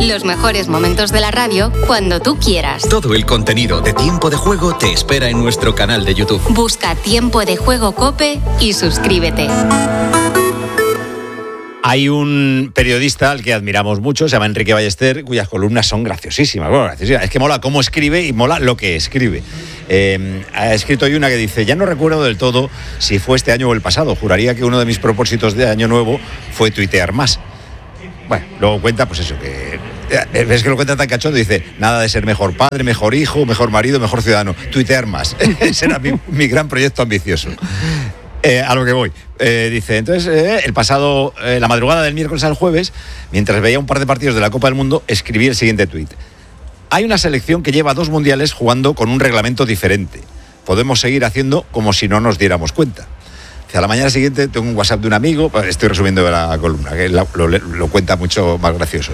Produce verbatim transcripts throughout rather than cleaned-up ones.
Los mejores momentos de la radio cuando tú quieras. Todo el contenido de Tiempo de Juego te espera en nuestro canal de YouTube. Busca Tiempo de Juego COPE y suscríbete. Hay un periodista al que admiramos mucho, se llama Enrique Ballester, cuyas columnas son graciosísimas. Bueno, graciosísimas. Es que mola cómo escribe y mola lo que escribe. Eh, ha escrito hoy una que dice: ya no recuerdo del todo si fue este año o el pasado. Juraría que uno de mis propósitos de año nuevo fue tuitear más. Bueno, luego cuenta, pues eso, que ves que lo cuenta tan cachondo, dice: nada de ser mejor padre, mejor hijo, mejor marido, mejor ciudadano. Tuitear más. Ese era mi, mi gran proyecto ambicioso. Eh, a lo que voy. Eh, dice, entonces, eh, el pasado, eh, la madrugada del miércoles al jueves, mientras veía un par de partidos de la Copa del Mundo, escribí el siguiente tuit: hay una selección que lleva dos mundiales jugando con un reglamento diferente. Podemos seguir haciendo como si no nos diéramos cuenta. A la mañana siguiente tengo un WhatsApp de un amigo, estoy resumiendo la columna, que lo, lo, lo cuenta mucho más gracioso,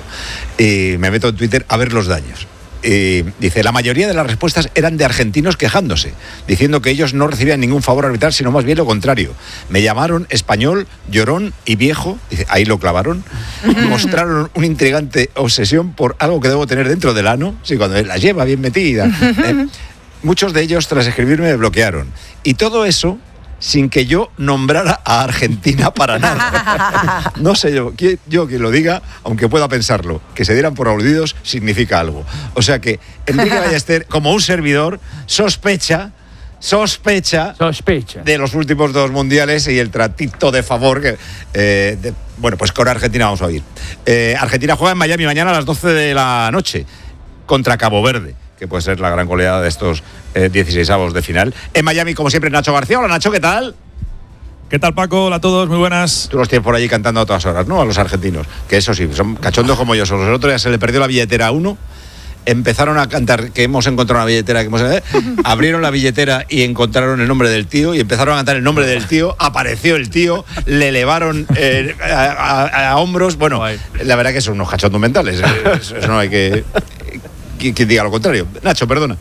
y me meto en Twitter a ver los daños. Y dice: la mayoría de las respuestas eran de argentinos quejándose, diciendo que ellos no recibían ningún favor arbitral, sino más bien lo contrario. Me llamaron español, llorón y viejo, dice, ahí lo clavaron. Mostraron una intrigante obsesión por algo que debo tener dentro del ano, sí, cuando la lleva bien metida. Eh, muchos de ellos, tras escribirme, me bloquearon. Y todo eso sin que yo nombrara a Argentina para nada. No sé yo, yo que lo diga, aunque pueda pensarlo, que se dieran por aludidos significa algo. O sea que Enrique Ballester, como un servidor, sospecha, sospecha, sospecha de los últimos dos mundiales y el tratito de favor que, eh, de, bueno, pues con Argentina vamos a oír. Eh, Argentina juega en Miami mañana a las doce de la noche contra Cabo Verde, que puede ser la gran goleada de estos eh, dieciseisavos de final. En Miami, como siempre, Nacho García. Hola, Nacho, ¿qué tal? ¿Qué tal, Paco? Hola a todos, muy buenas. Tú los tienes por allí cantando a todas horas, ¿no? A los argentinos, que eso sí, son cachondos como yo. Los otros ya se le perdió la billetera a uno, empezaron a cantar que hemos encontrado una billetera, que hemos... Eh, abrieron la billetera y encontraron el nombre del tío y empezaron a cantar el nombre del tío, apareció el tío, le elevaron eh, a, a, a hombros. Bueno, la verdad que son unos cachondos mentales, eso, eso no hay que... Quien diga lo contrario. Nacho, perdona.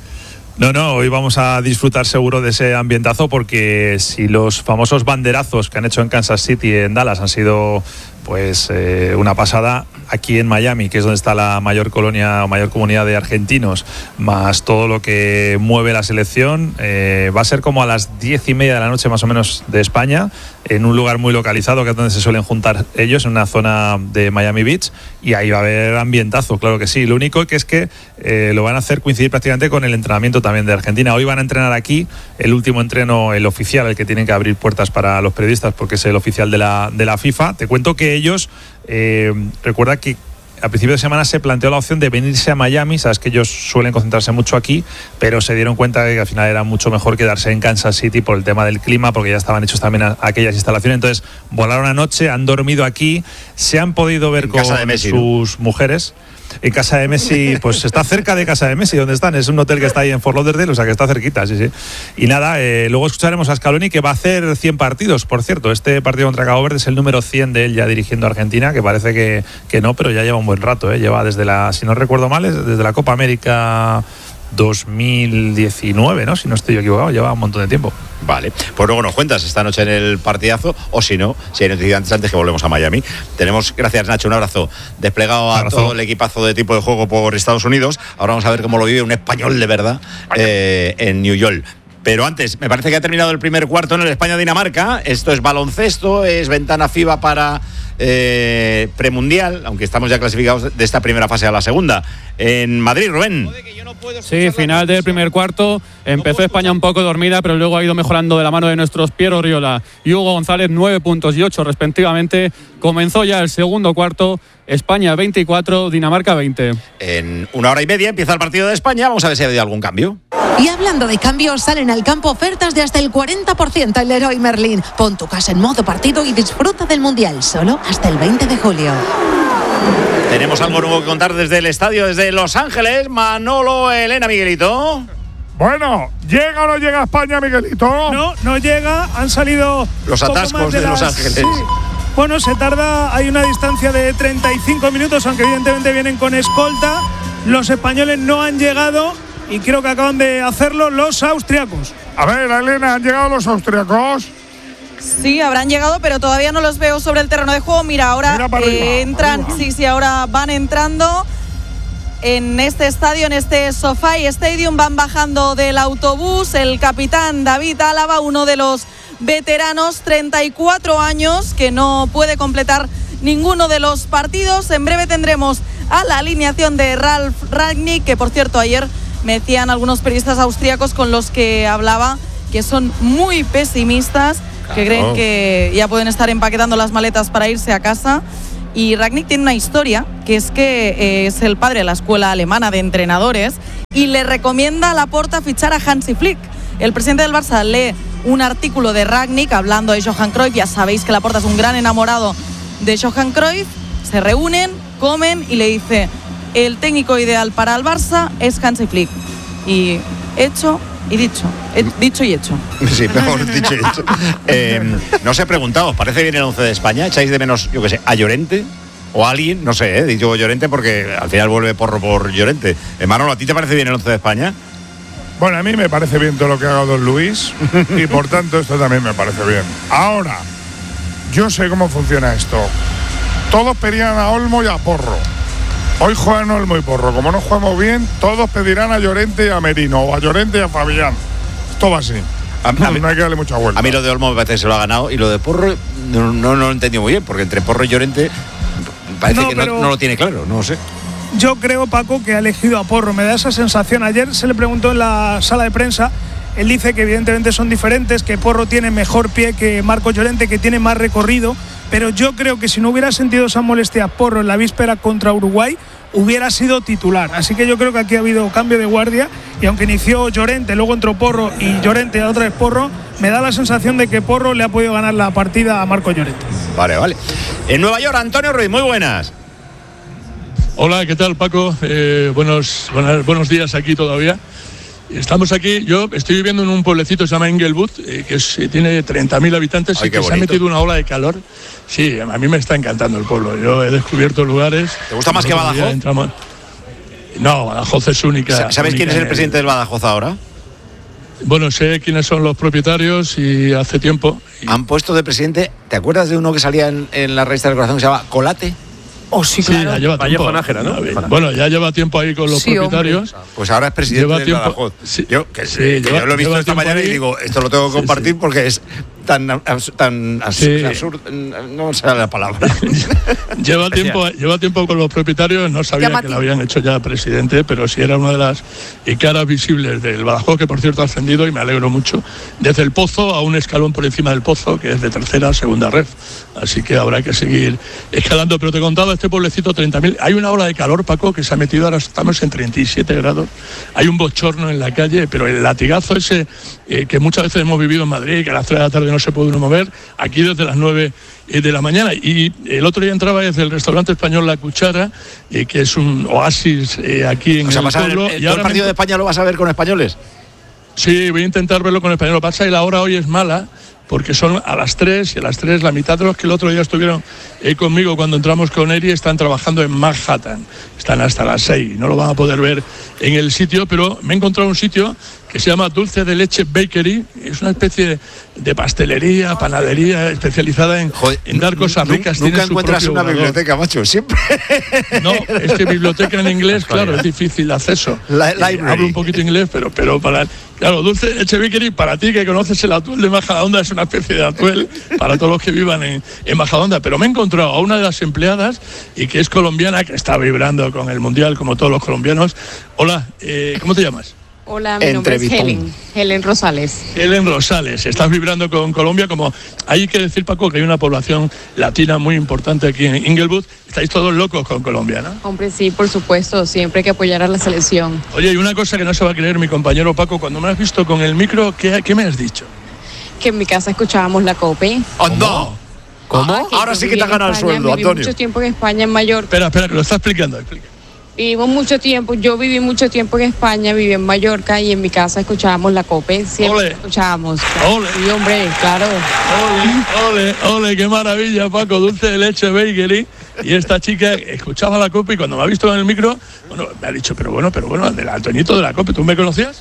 No, no, hoy vamos a disfrutar seguro de ese ambientazo, porque si los famosos banderazos que han hecho en Kansas City y en Dallas han sido pues eh, una pasada, aquí en Miami, que es donde está la mayor colonia o mayor comunidad de argentinos, más todo lo que mueve la selección, eh, va a ser como a las diez y media de la noche más o menos de España, en un lugar muy localizado, que es donde se suelen juntar ellos, en una zona de Miami Beach, y ahí va a haber ambientazo, claro que sí. Lo único que es que eh, lo van a hacer coincidir prácticamente con el entrenamiento también de Argentina. Hoy van a entrenar aquí, el último entreno, el oficial, el que tienen que abrir puertas para los periodistas, porque es el oficial de la, de la FIFA. Te cuento que ellos, eh, recuerda que a principio de semana se planteó la opción de venirse a Miami. Sabes que ellos suelen concentrarse mucho aquí, pero se dieron cuenta de que al final era mucho mejor quedarse en Kansas City por el tema del clima, porque ya estaban hechos también a, a aquellas instalaciones. Entonces volaron anoche, han dormido aquí, se han podido ver en con casa de Messi, sus ¿no? mujeres. En casa de Messi, pues está cerca de casa de Messi, donde están. Es un hotel que está ahí en Fort Lauderdale, o sea que está cerquita, sí, sí. Y nada, eh, luego escucharemos a Scaloni, que va a hacer cien partidos, por cierto. Este partido contra Cabo Verde es el número cien de él ya dirigiendo a Argentina, que parece que, que no, pero ya lleva un buen rato, ¿eh? Lleva desde la, si no recuerdo mal, desde la Copa América dos mil diecinueve, ¿no? Si no estoy equivocado, lleva un montón de tiempo. Vale, pues luego nos cuentas esta noche en el partidazo, o si no, si hay noticias antes, antes que volvemos a Miami. Tenemos, gracias Nacho, un abrazo desplegado a abrazo. todo el equipazo de Tipo de Juego por Estados Unidos. Ahora vamos a ver cómo lo vive un español de verdad eh, en New York. Pero antes, me parece que ha terminado el primer cuarto en el España-Dinamarca. Esto es baloncesto, es ventana FIBA para eh, premundial, aunque estamos ya clasificados de esta primera fase a la segunda. En Madrid, Rubén. Sí, final del primer cuarto. Empezó España un poco dormida, pero luego ha ido mejorando de la mano de nuestros Piero Oriola y Hugo González, nueve puntos y ocho respectivamente. Comenzó ya el segundo cuarto. España veinticuatro, Dinamarca veinte. En una hora y media empieza el partido de España. Vamos a ver si ha habido algún cambio. Y hablando de cambios, salen al campo ofertas de hasta el cuarenta por ciento en Leroy Merlin. Pon tu casa en modo partido y disfruta del Mundial, solo hasta el veinte de julio. Tenemos algo nuevo que contar desde el estadio, desde Los Ángeles. Manolo, Elena, Miguelito. Bueno, ¿llega o no llega a España, Miguelito? No, no llega. Han salido los atascos de, de Los Ángeles. Sí. Bueno, se tarda, hay una distancia de treinta y cinco minutos, aunque evidentemente vienen con escolta. Los españoles no han llegado y creo que acaban de hacerlo los austriacos. A ver, Elena, ¿han llegado los austriacos? Sí, habrán llegado, pero todavía no los veo sobre el terreno de juego. Mira, ahora Mira para eh, arriba, entran, arriba. sí, sí, ahora van entrando en este estadio, en este SoFi Stadium, van bajando del autobús el capitán David Álava, uno de los veteranos, treinta y cuatro años, que no puede completar ninguno de los partidos. En breve tendremos a la alineación de Ralf Rangnick, que por cierto ayer me decían algunos periodistas austríacos con los que hablaba que son muy pesimistas, claro, que creen que ya pueden estar empaquetando las maletas para irse a casa. Y Rangnick tiene una historia, que es que eh, es el padre de la escuela alemana de entrenadores y le recomienda a Laporta fichar a Hansi Flick. El presidente del Barça lee un artículo de Rangnick hablando de Johan Cruyff. Ya sabéis que Laporta es un gran enamorado de Johan Cruyff. Se reúnen, comen y le dice: el técnico ideal para el Barça es Hansi Flick. Y hecho y dicho, he, dicho y hecho. Sí, mejor dicho y hecho. Eh, no os he preguntado, ¿os parece bien el once de España? ¿Echáis de menos, yo qué sé, a Llorente? O a alguien, no sé, ¿eh? Digo Llorente porque al final vuelve Porro por Llorente. Eh, Manolo, ¿a ti te parece bien el once de España? Bueno, a mí me parece bien todo lo que haga Don Luis y por tanto esto también me parece bien. Ahora, yo sé cómo funciona esto. Todos pedían a Olmo y a Porro. Hoy juegan Olmo y Porro. Como no jugamos bien, todos pedirán a Llorente y a Merino, o a Llorente y a Fabián. Esto va así. A, a mí, no hay que darle mucha vuelta. A mí lo de Olmo me parece que se lo ha ganado, y lo de Porro no, no, no lo he entendido muy bien, porque entre Porro y Llorente parece No, que no, pero- no lo tiene claro, no lo sé. Yo creo, Paco, que ha elegido a Porro. Me da esa sensación. Ayer se le preguntó en la sala de prensa. Él dice que evidentemente son diferentes, que Porro tiene mejor pie que Marco Llorente, que tiene más recorrido. Pero yo creo que si no hubiera sentido esa molestia Porro en la víspera contra Uruguay, hubiera sido titular. Así que yo creo que aquí ha habido cambio de guardia. Y aunque inició Llorente, luego entró Porro y Llorente otra vez Porro, me da la sensación de que Porro le ha podido ganar la partida a Marco Llorente. Vale, vale. En Nueva York, Antonio Ruiz, muy buenas. Hola, ¿qué tal, Paco? Eh, buenos, buenos, buenos días aquí todavía. Estamos aquí, yo estoy viviendo en un pueblecito que se llama Inglewood, eh, que es, eh, tiene treinta mil habitantes. Ay, y qué que se ha bonito. metido una ola de calor. Sí, a mí me está encantando el pueblo. Yo he descubierto lugares. ¿Te gusta más El que otro día Badajoz? entramos- No, Badajoz es única. ¿Sabes quién única es el en presidente del Badajoz ahora? Bueno, sé quiénes son los propietarios y hace tiempo. Han puesto de presidente, ¿te acuerdas de uno que salía en, en la revista del Corazón que se llama Colate? Oh, sí, Sí, claro. ya lleva Vallejo tiempo. Nájera, ¿no? Bueno, ya lleva tiempo ahí con los Sí, propietarios. Pues ahora es presidente Lleva del tiempo- Badajoz. sí, yo que, sí, que lleva- yo lo he visto lleva esta tiempo mañana ahí. y digo, esto lo tengo que Sí, compartir sí. porque es tan, abs- tan abs- Sí. absurdo, no sé la palabra. Lleva tiempo, lleva tiempo con los propietarios, no sabía Llamativo. que lo habían hecho ya presidente, pero sí era una de las eh, caras visibles del Badajoz, que por cierto ha ascendido y me alegro mucho, desde el Pozo a un escalón por encima del Pozo, que es de tercera a segunda red. Así que habrá que seguir escalando. Pero te contaba, este pueblecito, treinta mil. Hay una ola de calor, Paco, que se ha metido, ahora estamos en treinta y siete grados. Hay un bochorno en la calle, pero el latigazo ese eh, que muchas veces hemos vivido en Madrid, que a las tres de la tarde no se puede uno mover, aquí desde las nueve eh, de la mañana. Y el otro día entraba desde el restaurante español La Cuchara, eh, que es un oasis eh, aquí en O sea, el vas a ver el, pueblo. el- y todo el ahora partido me- de España lo vas a ver con españoles. Sí, voy a intentar verlo con español. Lo que pasa es que la hora hoy es mala, porque son a las tres, y a las tres la mitad de los que el otro día estuvieron eh, conmigo cuando entramos con Eri están trabajando en Manhattan. Están hasta las seis, no lo van a poder ver en el sitio, pero me he encontrado un sitio que se llama Dulce de Leche Bakery. Es una especie de pastelería, panadería especializada en, Joder, en dar cosas nu- ricas. Nunca Tiene su encuentras propio una obrador. biblioteca, macho, siempre. No, es que biblioteca en inglés, claro, es difícil acceso. La- Eh, library. hablo un poquito inglés, pero, pero para... Claro, Dulce de Leche Bakery, para ti que conoces el atuel de Majadahonda, es una especie de atuel para todos los que vivan en, en Majadahonda. Pero me he encontrado a una de las empleadas, y que es colombiana, que está vibrando con el Mundial, como todos los colombianos. Hola, eh, ¿cómo te llamas? Hola, mi nombre es Entrevistón. Helen, Helen Rosales. Helen Rosales, estás vibrando con Colombia. Como hay que decir, Paco, que hay una población latina muy importante aquí en Inglewood. Estáis todos locos con Colombia, ¿no? Hombre, sí, por supuesto, siempre hay que apoyar a la selección. Oye, y una cosa que no se va a creer mi compañero Paco, cuando me has visto con el micro, ¿qué, qué me has dicho? Que en mi casa escuchábamos la COPE. ¡Oh, no! ¿Cómo? Ahora sí que te has ganado el sueldo, Viví Antonio. mucho tiempo en España, en Mallorca. Espera, espera, que lo está explicando. Explica. Vivimos mucho tiempo, yo viví mucho tiempo en España, viví en Mallorca y en mi casa escuchábamos la COPE. Siempre Ole. escuchábamos. Ole. Y hombre, claro. Ole, ole, ole, qué maravilla, Paco, Dulce de Leche Bakery. Y esta chica escuchaba la COPE y cuando me ha visto en el micro, bueno, me ha dicho, pero bueno, pero bueno, del Antoñito de la COPE, ¿tú me conocías?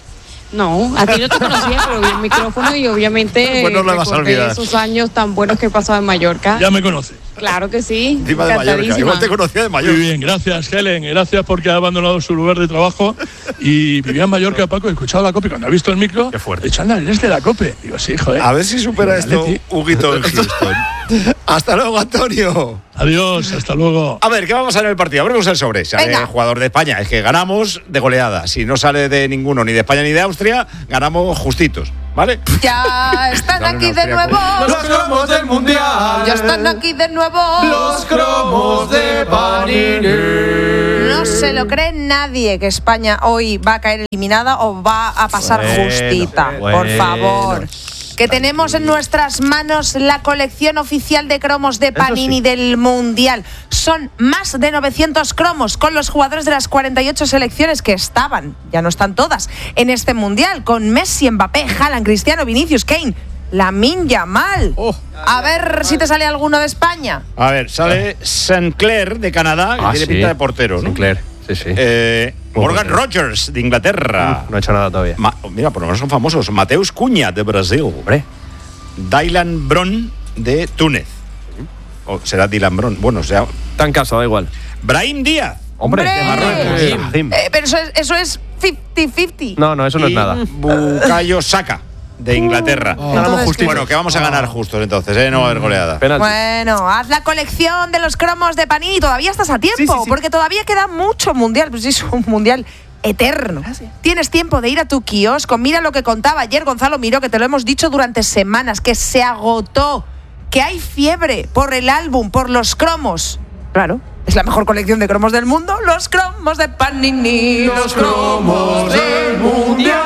No, a ti no te conocía, pero vi el micrófono y obviamente pues no lo vas a recordé olvidar. esos años tan buenos que he pasado en Mallorca. Ya me conoce. Claro que sí. Encima de Mallorca. Igual te conocía de Mallorca. Muy bien, gracias, Helen. Gracias porque ha abandonado su lugar de trabajo y vivía en Mallorca, Paco. He escuchado la COPE. Cuando ha visto el micro, qué fuerte. Echan eres de la COPE. Digo, sí, joder. A ver si supera Digo, esto Huguito en Houston. Hasta luego, Antonio. Adiós, hasta luego. A ver, ¿qué vamos a ver en el partido? Abrimos el sobre. Sale Venga. el jugador de España. Es que ganamos de goleada. Si no sale de ninguno, ni de España ni de Austria, ganamos justitos. ¿Vale? Ya están Sale en aquí de Austria nuevo. con- Los cromos del mundial. Ya están aquí de nuevo. Los cromos de Panini. No se lo cree nadie que España hoy va a caer eliminada o va a pasar Bueno, justita. bueno. Por favor. Que tenemos en nuestras manos la colección oficial de cromos de Panini sí. del Mundial. Son más de novecientos cromos con los jugadores de las cuarenta y ocho selecciones que estaban, ya no están todas, en este Mundial, con Messi, Mbappé, Haaland, Cristiano, Vinicius, Kane, Lamine Yamal. Oh. A ver si te sale alguno de España. A ver, sale Sinclair de Canadá, que Ah, tiene sí. pinta de portero, ¿no? Sinclair, sí, sí. Eh, Morgan Rogers de Inglaterra. No ha hecho nada todavía. Ma- mira, por lo menos son famosos. Mateus Cunha de Brasil. Hombre. Dylan Bron de Túnez. O será Dylan Bron. Bueno, o sea. Está en casa, da igual. Brahim Díaz. Hombre, ¡Hombre! de Marruecos. Brahim. Eh, pero eso es, eso es cincuenta cincuenta. No, no, eso no es y nada. Bukayo Saka de Inglaterra. Ganamos justitos. Bueno, que vamos a ganar justos entonces, ¿eh? No va a haber goleada. Penalti. Bueno, haz la colección de los cromos de Panini. Todavía estás a tiempo, Sí, sí, sí. porque todavía queda mucho mundial. Pues sí, es un mundial eterno. Tienes tiempo de ir a tu kiosco. Mira lo que contaba ayer Gonzalo Miró, que te lo hemos dicho durante semanas, que se agotó, que hay fiebre por el álbum, por los cromos. Claro. Es la mejor colección de cromos del mundo, los cromos de Panini. Los cromos del mundial.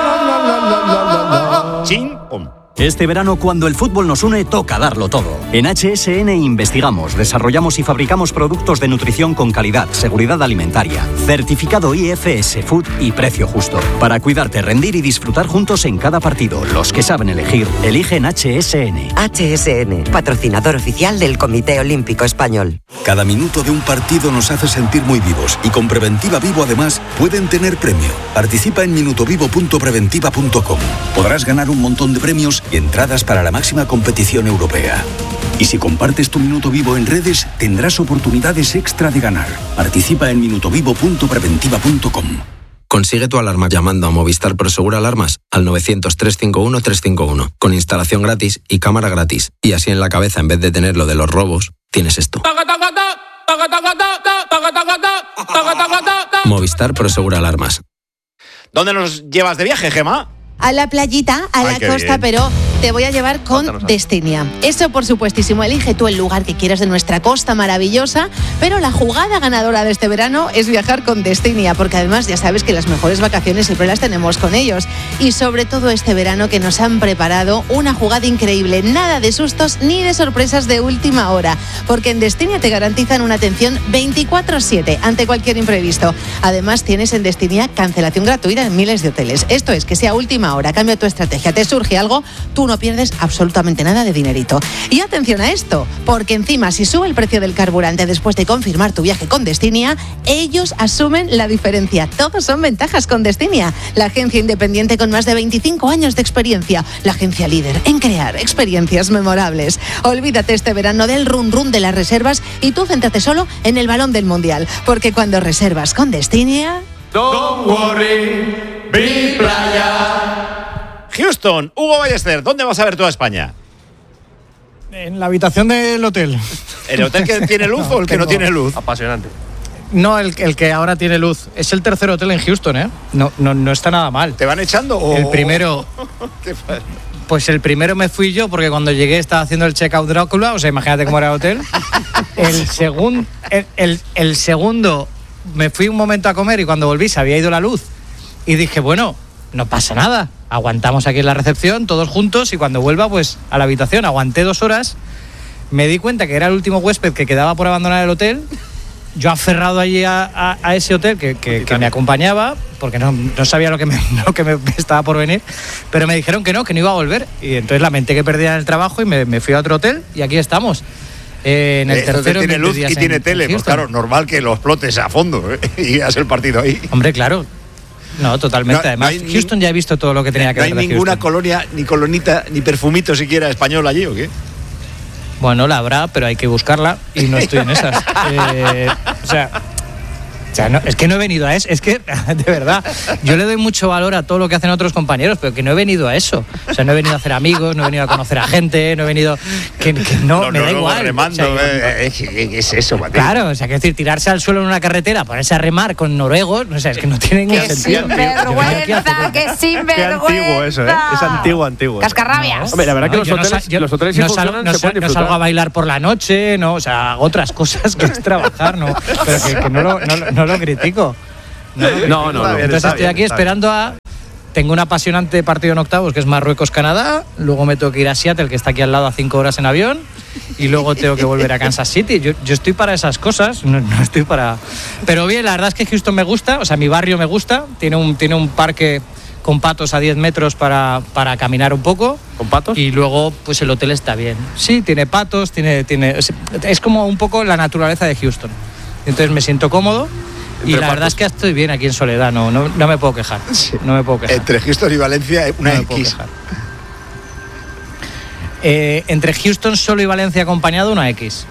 Chin, pum. Este verano, cuando el fútbol nos une, toca darlo todo. En H S N investigamos, desarrollamos y fabricamos productos de nutrición con calidad, seguridad alimentaria, certificado I F S Food y precio justo. Para cuidarte, rendir y disfrutar juntos en cada partido. Los que saben elegir, eligen H S N. H S N, patrocinador oficial del Comité Olímpico Español. Cada minuto de un partido nos hace sentir muy vivos y con Preventiva Vivo además pueden tener premio. Participa en minutovivo punto preventiva punto com. Podrás ganar un montón de premios y entradas para la máxima competición europea. Y si compartes tu minuto vivo en redes, tendrás oportunidades extra de ganar. Participa en minutovivo punto preventiva punto com. Consigue tu alarma llamando a Movistar Prosegur Alarmas al novecientos, trescientos cincuenta y uno, trescientos cincuenta y uno, con instalación gratis y cámara gratis. Y así en la cabeza, en vez de tener lo de los robos, tienes esto. Movistar Prosegur Alarmas. ¿Dónde nos llevas de viaje, Gemma? A la playita, a Ay, la qué costa, bien. pero te voy a llevar con Cuéntanos. Destinia. Eso, por supuestísimo, elige tú el lugar que quieras de nuestra costa maravillosa, pero la jugada ganadora de este verano es viajar con Destinia, porque además ya sabes que las mejores vacaciones siempre las tenemos con ellos. Y sobre todo este verano que nos han preparado una jugada increíble, nada de sustos ni de sorpresas de última hora, porque en Destinia te garantizan una atención veinticuatro siete ante cualquier imprevisto. Además, tienes en Destinia cancelación gratuita en miles de hoteles. Esto es que si a última hora cambia tu estrategia, te surge algo, tú no pierdes absolutamente nada de dinerito. Y atención a esto, porque encima si sube el precio del carburante después de confirmar tu viaje con Destinia, ellos asumen la diferencia. Todos son ventajas con Destinia, la agencia independiente con más de veinticinco años de experiencia, la agencia líder en crear experiencias memorables. Olvídate este verano del run run de las reservas y tú céntrate solo en el balón del mundial, porque cuando reservas con Destinia... Don't worry, mi playa. Houston, Hugo Ballester, ¿dónde vas a ver toda España? En la habitación del hotel. ¿El hotel que tiene luz o el que no tiene luz? Apasionante. No, el, el que ahora tiene luz. Es el tercer hotel en Houston, ¿eh? No, no, no está nada mal. ¿Te van echando o...? El primero... ¿Qué pasa? Pues el primero me fui yo porque cuando llegué estaba haciendo el check-out Drácula, o sea, imagínate cómo era el hotel. El, segun, el, el, el segundo me fui un momento a comer y cuando volví se había ido la luz. Y dije, bueno, no pasa nada. Aguantamos aquí en la recepción, todos juntos, y cuando vuelva, pues a la habitación. Aguanté dos horas, me di cuenta que era el último huésped que quedaba por abandonar el hotel. Yo aferrado allí a, a, a ese hotel que, que, que me acompañaba, porque no, no sabía lo que, me, lo que me estaba por venir, pero me dijeron que no, que no iba a volver. Y entonces lamenté que perdía el trabajo y me, me fui a otro hotel y aquí estamos. Eh, en el Eh, tercero tiene en luz días y tiene en- tele, en pues Houston. claro, normal que lo explotes a fondo, ¿eh? Y hagas el partido ahí. Hombre, claro. No, totalmente. No, Además, no hay Houston ya he visto todo lo que tenía que no ver. hay de ninguna Houston. colonia, ni colonita, ni perfumito siquiera español allí, ¿o qué? Bueno, la habrá, pero hay que buscarla y no estoy en esas. Eh, o sea. O sea, no, es que no he venido a eso, es que, de verdad, yo le doy mucho valor a todo lo que hacen otros compañeros, pero que no he venido a eso. O sea, no he venido a hacer amigos, no he venido a conocer a gente, no he venido... Que, que no, Los me da noruegos igual. remando, O sea, eh, ¿qué, qué es eso, Mateo? Claro, o sea, que decir, tirarse al suelo en una carretera, ponerse a remar con noruegos, o sea, es que no tiene ningún ¡Qué sentido. sinvergüenza! ¡Qué sinvergüenza! Qué antiguo eso, ¿eh? Es antiguo, antiguo. Cascarrabias. Hombre, la verdad No, que los yo no hoteles, sa- yo los hoteles si no salgo, funcionan, no se sa- pueden no disfrutar. salgo a bailar por la noche, no, o sea, hago otras cosas que es trabajar, ¿no? Pero que, que no, lo, no, lo- no lo critico. No, lo critico. No, no, no. Entonces Está estoy bien, aquí está esperando a... Tengo un apasionante partido en octavos que es Marruecos-Canadá, luego me tengo que ir a Seattle, que está aquí al lado a cinco horas en avión, y luego tengo que volver a Kansas City. Yo, yo estoy para esas cosas, no, no estoy para... Pero bien, la verdad es que Houston me gusta, o sea, mi barrio me gusta, tiene un, tiene un parque con patos a diez metros para, para caminar un poco. ¿Con patos? Y luego, pues el hotel está bien. Sí, tiene patos, tiene, tiene, es, es como un poco la naturaleza de Houston. Entonces me siento cómodo. Y Entre la verdad patos. es que estoy bien aquí en Soledad, no, no, no me puedo quejar. No me puedo quejar. Entre Houston y Valencia, una No me puedo X. quejar. Eh, entre Houston solo y Valencia acompañado, una X.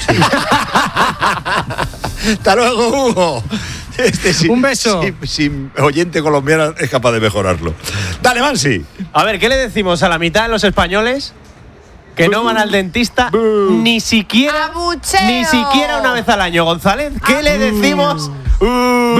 Hasta luego, Hugo. Este sí, Un beso. Sí, sí, oyente colombiano es capaz de mejorarlo. Dale, Mansi. A ver, ¿qué le decimos a la mitad de los españoles que no van al dentista ni siquiera ¡Abucheo! ni siquiera una vez al año, González? ¿Qué le decimos? ¡Uh,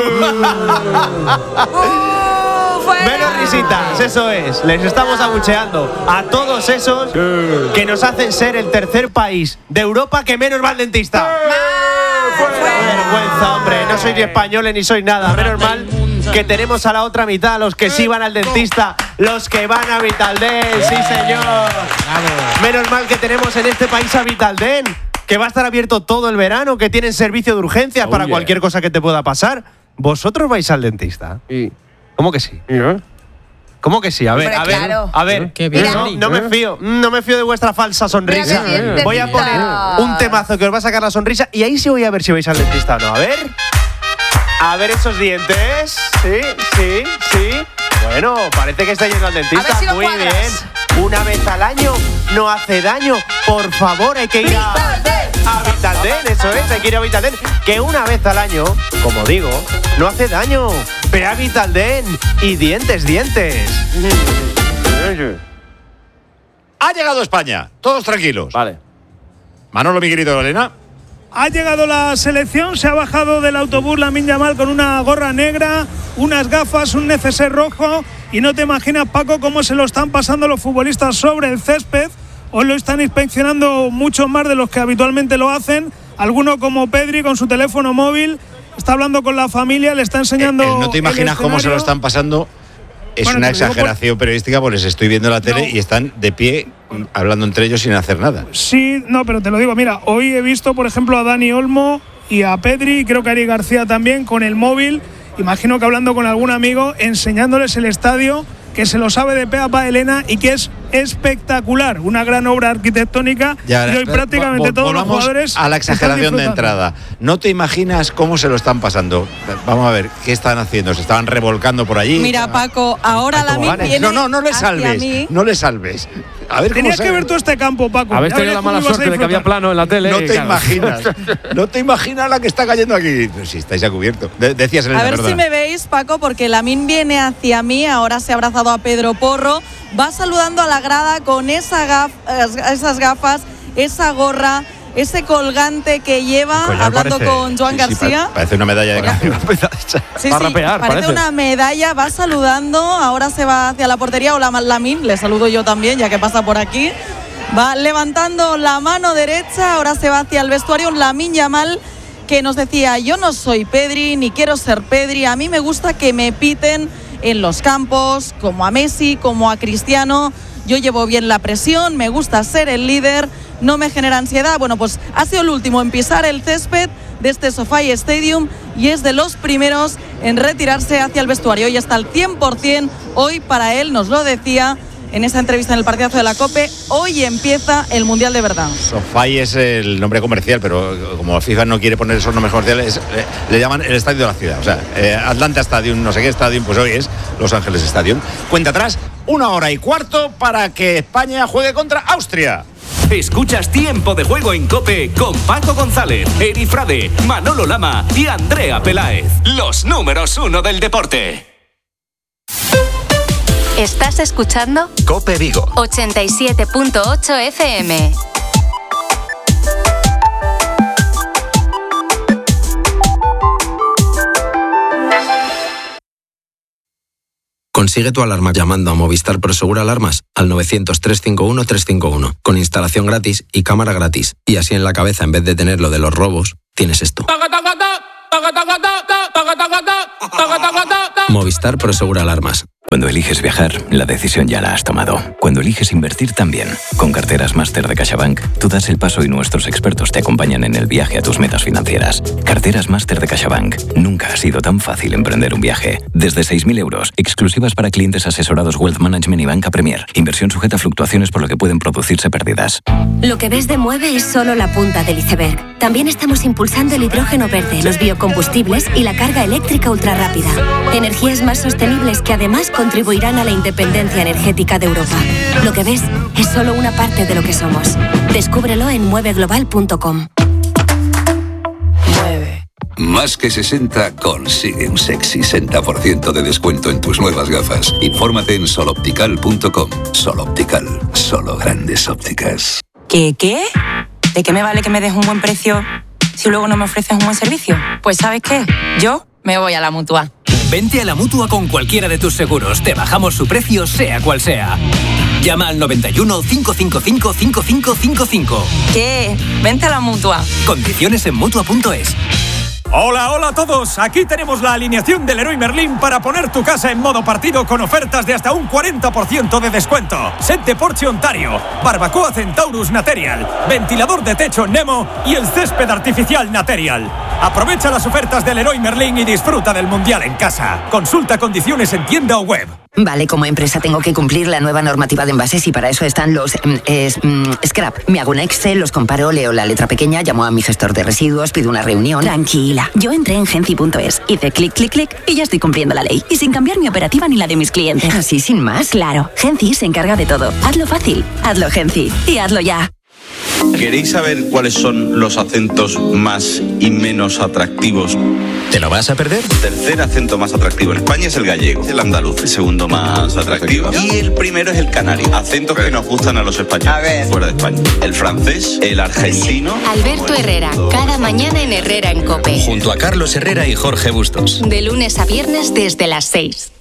fuera! Menos risitas, eso es. Les estamos abucheando a todos esos que nos hacen ser el tercer país de Europa que menos va al dentista. Vergüenza, hombre. No sois ni españoles ni sois nada. Menos mal que tenemos a la otra mitad, los que sí van al dentista, los que van a Vitaldent. Sí, señor. Menos mal que tenemos en este país a Vitaldent, que va a estar abierto todo el verano, que tienen servicio de urgencias Oh, para yeah. cualquier cosa que te pueda pasar. ¿Vosotros vais al dentista? Y, ¿Cómo que sí? y, ¿eh? ¿Cómo que sí? A ver, Hombre, a ver, claro. a ver. Qué bien. No, no me fío, no me fío de vuestra falsa sonrisa. Mira qué dientecito. Voy a poner un temazo que os va a sacar la sonrisa y ahí sí voy a ver si vais al dentista o no. A ver. A ver esos dientes. Sí, sí, sí. Bueno, parece que está yendo al dentista. A ver si lo Muy cuadras. bien. Una vez al año no hace daño. Por favor, hay que ir a, a Vitaldent. Eso es, hay que ir a Vitaldent. Que una vez al año, como digo, no hace daño. Ve a Vitaldent y dientes, dientes. Ha llegado España. Todos tranquilos. Vale. Manolo, mi querido Elena. Ha llegado la selección, se ha bajado del autobús Lamine Yamal con una gorra negra, unas gafas, un neceser rojo y no te imaginas, Paco, cómo se lo están pasando los futbolistas sobre el césped. Hoy lo están inspeccionando mucho más de los que habitualmente lo hacen. Alguno como Pedri con su teléfono móvil, está hablando con la familia, le está enseñando. Eh, eh, no te el imaginas cómo se lo escenario. están pasando. Es Bueno, una te lo digo por- exageración periodística porque les estoy viendo en la tele No. y están de pie mm, hablando entre ellos sin hacer nada. Sí, no, pero te lo digo, mira, hoy he visto, por ejemplo, a Dani Olmo y a Pedri, y creo que a Ari García también, con el móvil, imagino que hablando con algún amigo, enseñándoles el estadio, que se lo sabe de pe a pa Elena y que es espectacular, una gran obra arquitectónica, Ya, y hoy eh, prácticamente vol- todos los volvamos jugadores a la están exageración de disfrutando. entrada. No te imaginas cómo se lo están pasando. Vamos a ver, ¿qué están haciendo? ¿Se estaban revolcando por allí? Mira, Paco, ahora la Toboganes. viene No, no, no le hacia salves. mí. No le salves. A ver cómo Tenías que sale. ver todo este campo, Paco. Habéis Ya tenido verías la cómo mala ibas a suerte de que había disfrutar. plano en la tele. No y te claro. imaginas. No te imaginas la que está cayendo aquí. Si estáis a cubierto. De- decías, Elena, A ver perdona. si me veis, Paco, porque Lamine viene hacia mí, ahora se ha abrazado a Pedro Porro, va saludando a la grada con esa gaf- esas gafas, esa gorra, ese colgante que lleva, Collar hablando parece- con Joan sí, sí, García. pa- parece una medalla de campeón. Sí, Va a sí, rapear, parece, parece. una medalla, va saludando, ahora se va hacia la portería. Hola, Lamine, le saludo yo también, ya que pasa por aquí. Va levantando la mano derecha, ahora se va hacia el vestuario. Lamine Yamal, que nos decía, yo no soy Pedri, ni quiero ser Pedri, a mí me gusta que me piten en los campos, como a Messi, como a Cristiano. Yo llevo bien la presión, me gusta ser el líder, no me genera ansiedad. Bueno, pues ha sido el último en pisar el césped de este SoFi Stadium y es de los primeros en retirarse hacia el vestuario. Hoy está al cien por ciento, hoy para él, nos lo decía, en esta entrevista en el partidazo de la COPE, hoy empieza el Mundial de verdad. SoFi es el nombre comercial, pero como FIFA no quiere poner esos nombres comerciales, eh, le llaman el estadio de la ciudad. O sea, eh, Atlanta Stadium, no sé qué Stadium, pues hoy es Los Ángeles Stadium. Cuenta atrás, una hora y cuarto para que España juegue contra Austria. Escuchas Tiempo de Juego en COPE con Paco González, Eri Frade, Manolo Lama y Andrea Peláez. Los números uno del deporte. ¿Estás escuchando? COPE Vigo. ochenta y siete punto ocho F M. Consigue tu alarma llamando a Movistar Prosegur Alarmas al novecientos, trescientos cincuenta y uno, trescientos cincuenta y uno, con instalación gratis y cámara gratis. Y así en la cabeza, en vez de tener lo de los robos, tienes esto. Movistar Prosegur Alarmas. Cuando eliges viajar, la decisión ya la has tomado. Cuando eliges invertir también. Con Carteras Máster de CaixaBank, tú das el paso y nuestros expertos te acompañan en el viaje a tus metas financieras. Carteras Máster de CaixaBank. Nunca ha sido tan fácil emprender un viaje. Desde seis mil euros, exclusivas para clientes asesorados Wealth Management y Banca Premier. Inversión sujeta a fluctuaciones por lo que pueden producirse pérdidas. Lo que ves de Mueve es solo la punta del iceberg. También estamos impulsando el hidrógeno verde, los biocombustibles y la carga eléctrica ultrarrápida. Energías más sostenibles que además contribuirán a la independencia energética de Europa. Lo que ves es solo una parte de lo que somos. Descúbrelo en mueve global punto com. Más que sesenta consigue un sexy sesenta por ciento de descuento en tus nuevas gafas. Infórmate en sol optical punto com. Sol Optical, solo grandes ópticas. ¿Qué qué? ¿De qué me vale que me des un buen precio si luego no me ofreces un buen servicio? Pues ¿sabes qué? Yo me voy a la Mutua. Vente a la Mutua con cualquiera de tus seguros. Te bajamos su precio, sea cual sea. Llama al noventa y uno, cinco cinco cinco, cinco cinco cinco cinco. ¿Qué? Vente a la Mutua. Condiciones en Mutua punto es. Hola, hola a todos. Aquí tenemos la alineación del Leroy Merlin para poner tu casa en modo partido con ofertas de hasta un cuarenta por ciento de descuento. Set de Porsche Ontario, barbacoa Centaurus Material, ventilador de techo Nemo y el césped artificial Material. Aprovecha las ofertas del Leroy Merlin y disfruta del Mundial en casa. Consulta condiciones en tienda o web. Vale, como empresa tengo que cumplir la nueva normativa de envases y para eso están los mm, es, mm, scrap. Me hago un Excel, los comparo, leo la letra pequeña, llamo a mi gestor de residuos, pido una reunión. Tranquila, yo entré en genci punto es, hice clic, clic, clic y ya estoy cumpliendo la ley. Y sin cambiar mi operativa ni la de mis clientes. ¿Así sin más? Claro, Genci se encarga de todo. Hazlo fácil, hazlo Genci y hazlo ya. ¿Queréis saber cuáles son los acentos más y menos atractivos? ¿Te lo vas a perder? El tercer acento más atractivo en España es el gallego, el andaluz, el segundo más atractivo. Y el primero es el canario. Acentos que nos gustan a los españoles, a ver, fuera de España. El francés, el argentino. Alberto Herrera, cada mañana en Herrera en COPE. Junto a Carlos Herrera y Jorge Bustos. De lunes a viernes desde las seis.